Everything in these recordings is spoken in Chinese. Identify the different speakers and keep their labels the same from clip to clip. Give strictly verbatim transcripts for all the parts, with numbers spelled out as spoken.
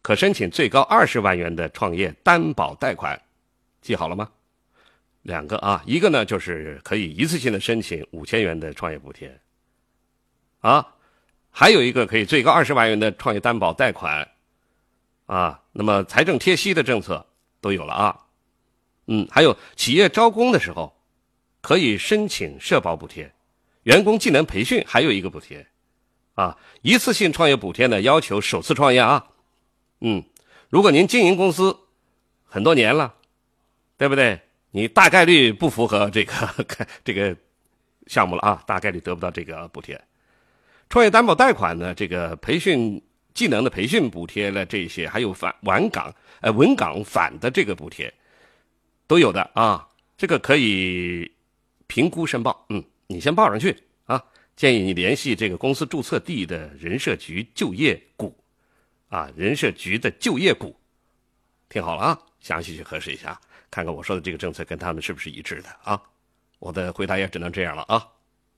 Speaker 1: 可申请最高二十万元的创业担保贷款，记好了吗？两个啊，一个呢就是可以一次性的申请五千元的创业补贴，啊，还有一个可以最高二十万元的创业担保贷款，啊，那么财政贴息的政策都有了啊，嗯，还有企业招工的时候可以申请社保补贴，员工技能培训还有一个补贴，啊，一次性创业补贴呢要求首次创业啊，嗯，如果您经营公司很多年了，对不对？你大概率不符合这个这个项目了啊，大概率得不到这个补贴。创业担保贷款呢，这个培训技能的培训补贴了这些，还有返完岗呃稳岗返的这个补贴都有的啊，这个可以评估申报，嗯，你先报上去啊，建议你联系这个公司注册地的人社局就业股啊，人社局的就业股，听好了啊，详细去核实一下，看看我说的这个政策跟他们是不是一致的啊。我的回答也只能这样了啊。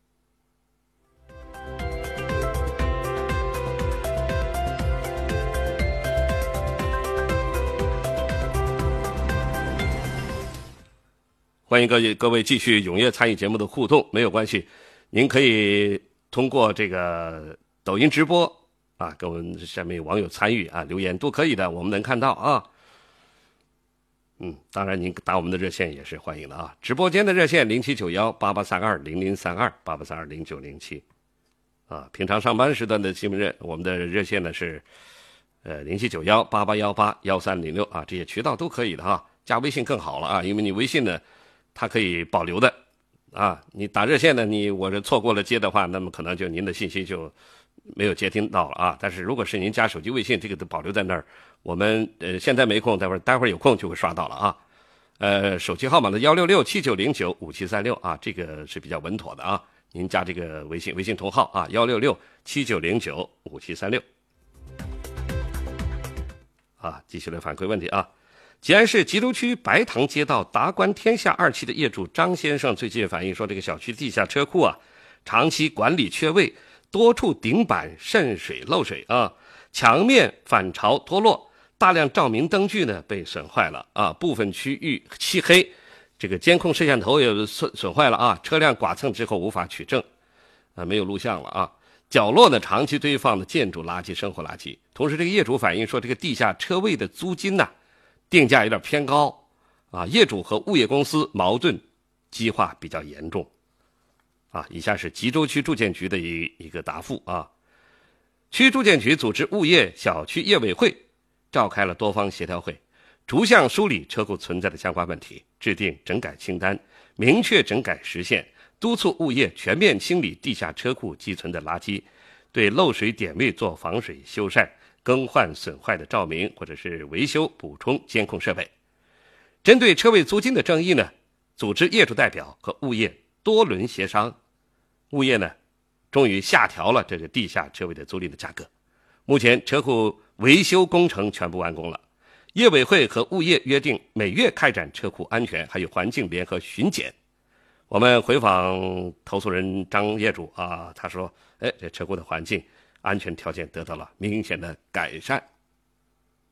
Speaker 1: 欢迎各位各位继续踊跃参与节目的互动，没有关系，您可以通过这个抖音直播啊，跟我们下面网友参与啊，留言都可以的，我们能看到啊。嗯，当然您打我们的热线也是欢迎的啊，直播间的热线零七九幺八八三二零零三二八八三二零九零七啊，平常上班时段的新闻热，我们的热线呢是呃零七九幺八八幺八幺三零六啊，这些渠道都可以的哈，加微信更好了啊，因为你微信呢它可以保留的啊，你打热线呢，你我是错过了接的话，那么可能就您的信息就没有接听到了啊。但是如果是您加手机微信，这个都保留在那儿，我们呃现在没空，待会儿待会儿有空就会刷到了啊。呃，手机号码的幺六六七九零九五七三六啊，这个是比较稳妥的啊。您加这个微信微信同号啊，幺六六七九零九五七三六。啊，继续来反馈问题啊。吉安市吉州区白塘街道达观天下二期的业主张先生最近反映说，这个小区地下车库啊，长期管理缺位，多处顶板渗水漏水啊，墙面反潮脱落，大量照明灯具呢被损坏了啊，部分区域漆黑，这个监控摄像头也损损坏了啊，车辆剐蹭之后无法取证，啊，没有录像了啊。角落呢长期堆放的建筑垃圾、生活垃圾。同时，这个业主反映说，这个地下车位的租金呢，定价有点偏高啊，业主和物业公司矛盾激化比较严重啊。以下是吉州区住建局的一一个答复啊。区住建局组织物业小区业委会召开了多方协调会，逐项梳理车库存在的相关问题，制定整改清单，明确整改时限，督促物业全面清理地下车库积存的垃圾，对漏水点位做防水修缮，更换损坏的照明或者是维修补充监控设备。针对车位租金的争议呢，组织业主代表和物业多轮协商，物业呢终于下调了这个地下车位的租赁的价格。目前车库维修工程全部完工了，业委会和物业约定每月开展车库安全还有环境联合巡检。我们回访投诉人张业主啊，他说，哎，这车库的环境安全条件得到了明显的改善。